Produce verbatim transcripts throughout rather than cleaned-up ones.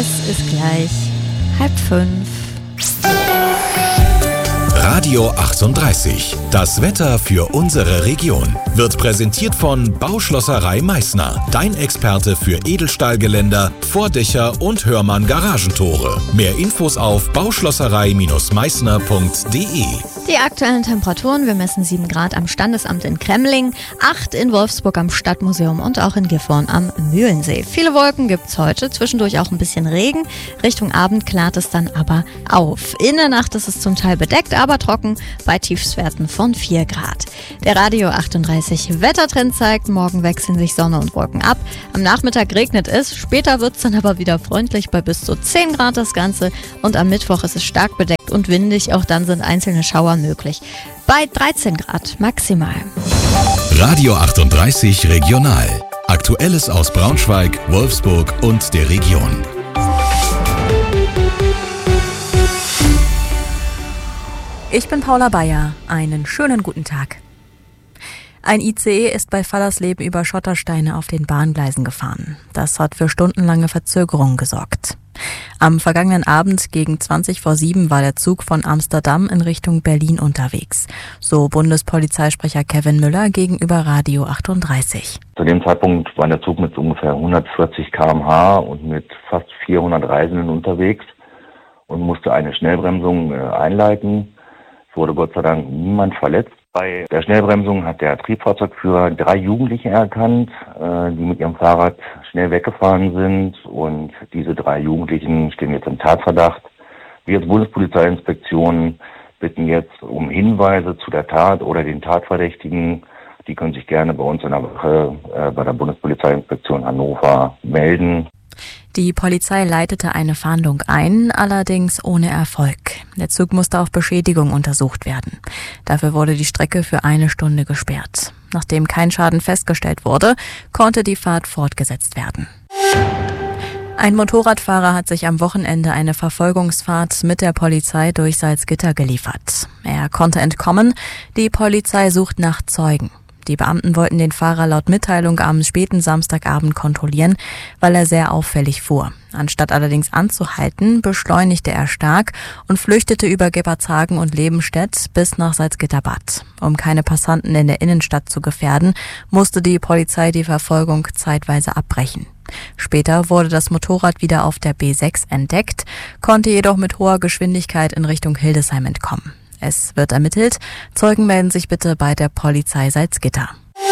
Es ist gleich halb fünf. Radio achtunddreißig. Das Wetter für unsere Region wird präsentiert von Bauschlosserei Meißner. Dein Experte für Edelstahlgeländer, Vordächer und Hörmann Garagentore. Mehr Infos auf bauschlosserei Meißner punkt de. Die aktuellen Temperaturen: wir messen sieben Grad am Standesamt in Kremling, acht in Wolfsburg am Stadtmuseum und auch in Gifhorn am Mühlensee. Viele Wolken gibt's heute, zwischendurch auch ein bisschen Regen. Richtung Abend klart es dann aber auf. In der Nacht ist es zum Teil bedeckt, aber trocken bei Tiefstwerten von vier Grad. Der Radio achtunddreißig Wettertrend zeigt, morgen wechseln sich Sonne und Wolken ab. Am Nachmittag regnet es, später wird es dann aber wieder freundlich bei bis zu zehn Grad das Ganze. Und am Mittwoch ist es stark bedeckt und windig, auch dann sind einzelne Schauer möglich. Bei dreizehn Grad maximal. Radio achtunddreißig Regional. Aktuelles aus Braunschweig, Wolfsburg und der Region. Ich bin Paula Bayer. Einen schönen guten Tag. Ein I C E ist bei Fallersleben über Schottersteine auf den Bahngleisen gefahren. Das hat für stundenlange Verzögerungen gesorgt. Am vergangenen Abend gegen zwanzig vor sieben war der Zug von Amsterdam in Richtung Berlin unterwegs. So Bundespolizeisprecher Kevin Müller gegenüber Radio achtunddreißig. Zu dem Zeitpunkt war der Zug mit ungefähr hundertvierzig Kilometer pro Stunde und mit fast vierhundert Reisenden unterwegs und musste eine Schnellbremsung äh, einleiten. Es wurde Gott sei Dank niemand verletzt. Bei der Schnellbremsung hat der Triebfahrzeugführer drei Jugendliche erkannt, äh, die mit ihrem Fahrrad schnell weggefahren sind, und diese drei Jugendlichen stehen jetzt im Tatverdacht. Wir als Bundespolizeiinspektion bitten jetzt um Hinweise zu der Tat oder den Tatverdächtigen. Die können sich gerne bei uns in der Wache äh, bei der Bundespolizeiinspektion Hannover melden. Die Polizei leitete eine Fahndung ein, allerdings ohne Erfolg. Der Zug musste auf Beschädigung untersucht werden. Dafür wurde die Strecke für eine Stunde gesperrt. Nachdem kein Schaden festgestellt wurde, konnte die Fahrt fortgesetzt werden. Ein Motorradfahrer hat sich am Wochenende eine Verfolgungsfahrt mit der Polizei durch Salzgitter geliefert. Er konnte entkommen. Die Polizei sucht nach Zeugen. Die Beamten wollten den Fahrer laut Mitteilung am späten Samstagabend kontrollieren, weil er sehr auffällig fuhr. Anstatt allerdings anzuhalten, beschleunigte er stark und flüchtete über Gebertshagen und Lebenstedt bis nach Salzgitterbad. Um keine Passanten in der Innenstadt zu gefährden, musste die Polizei die Verfolgung zeitweise abbrechen. Später wurde das Motorrad wieder auf der B sechs entdeckt, konnte jedoch mit hoher Geschwindigkeit in Richtung Hildesheim entkommen. Es wird ermittelt. Zeugen melden sich bitte bei der Polizei Salzgitter.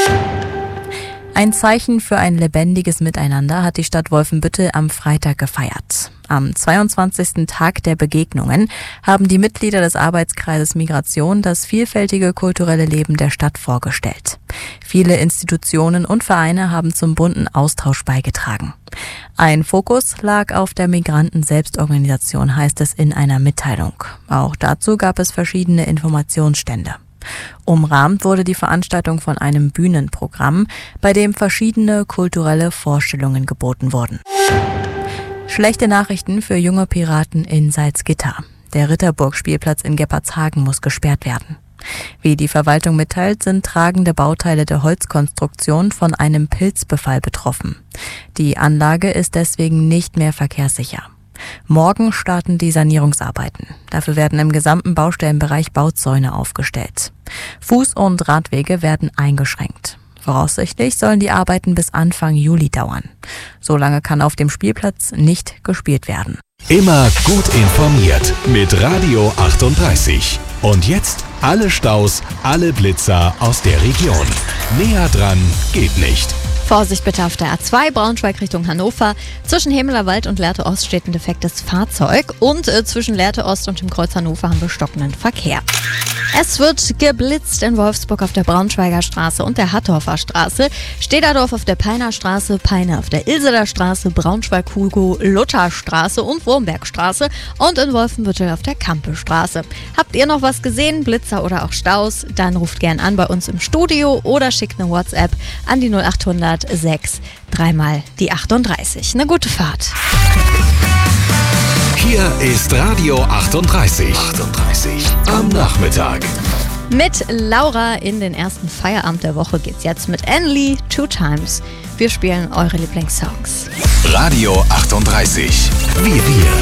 Ein Zeichen für ein lebendiges Miteinander hat die Stadt Wolfenbüttel am Freitag gefeiert. Am zweiundzwanzigsten Tag der Begegnungen haben die Mitglieder des Arbeitskreises Migration das vielfältige kulturelle Leben der Stadt vorgestellt. Viele Institutionen und Vereine haben zum bunten Austausch beigetragen. Ein Fokus lag auf der Migranten-Selbstorganisation, heißt es in einer Mitteilung. Auch dazu gab es verschiedene Informationsstände. Umrahmt wurde die Veranstaltung von einem Bühnenprogramm, bei dem verschiedene kulturelle Vorstellungen geboten wurden. Schlechte Nachrichten für junge Piraten in Salzgitter. Der Ritterburg-Spielplatz in Gebertshagen muss gesperrt werden. Wie die Verwaltung mitteilt, sind tragende Bauteile der Holzkonstruktion von einem Pilzbefall betroffen. Die Anlage ist deswegen nicht mehr verkehrssicher. Morgen starten die Sanierungsarbeiten. Dafür werden im gesamten Baustellenbereich Bauzäune aufgestellt. Fuß- und Radwege werden eingeschränkt. Voraussichtlich sollen die Arbeiten bis Anfang Juli dauern. Solange kann auf dem Spielplatz nicht gespielt werden. Immer gut informiert mit Radio achtunddreißig. Und jetzt alle Staus, alle Blitzer aus der Region. Näher dran geht nicht. Vorsicht bitte auf der A zwei, Braunschweig Richtung Hannover. Zwischen Hemelerwald und Lehrte Ost steht ein defektes Fahrzeug. Und äh, zwischen Lehrte Ost und dem Kreuz Hannover haben wir stockenden Verkehr. Es wird geblitzt in Wolfsburg auf der Braunschweiger Straße und der Hattorfer Straße, Stederdorf auf der Peiner Straße, Peine auf der Ilseler Straße, Braunschweig-Hugo-Luther-Straße und Wurmbergstraße und in Wolfenbüttel auf der Kampestraße. Habt ihr noch was gesehen, Blitzer oder auch Staus? Dann ruft gern an bei uns im Studio oder schickt eine WhatsApp an die null achthundert sechs, dreimal die achtunddreißig. Eine gute Fahrt. Hier ist Radio achtunddreißig. achtunddreißig am Nachmittag. Mit Laura in den ersten Feierabend der Woche geht's jetzt mit Anne Lee, Two Times. Wir spielen eure Lieblingssongs. Radio achtunddreißig. Wir, wir.